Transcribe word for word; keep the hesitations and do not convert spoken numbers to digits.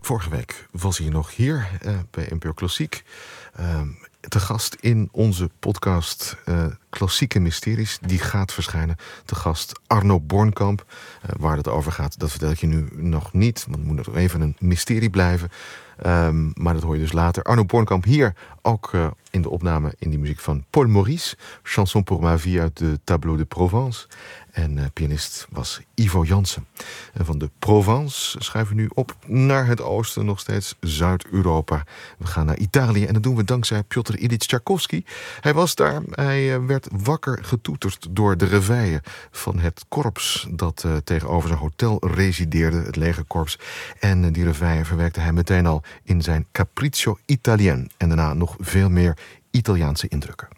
Vorige week was hij nog hier uh, bij N P O Klassiek. Uh, te gast in onze podcast uh, Klassieke Mysteries. Die gaat verschijnen. Te gast Arno Bornkamp. Uh, waar het over gaat, dat vertel ik je nu nog niet. Want het moet nog even een mysterie blijven. Um, maar dat hoor je dus later. Arno Bornkamp hier ook uh, in de opname in die muziek van Paul Maurice. Chanson pour ma vie uit de Tableau de Provence. En uh, pianist was Ivo Jansen. En van de Provence schuiven we nu op naar het oosten, nog steeds Zuid-Europa. We gaan naar Italië en dat doen we dankzij Piotr Ilyich Tchaikovsky. Hij was daar, hij uh, werd wakker getoeterd door de reveille van het korps dat uh, tegenover zijn hotel resideerde, het legerkorps. En uh, die reveille verwerkte hij meteen al in zijn Capriccio Italien. En daarna nog veel meer Italiaanse indrukken.